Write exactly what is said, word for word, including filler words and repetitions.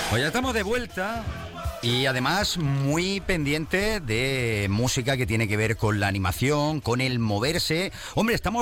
Pues ya estamos de vuelta y además muy pendiente de música que tiene que ver con la animación, con el moverse. Hombre, estamos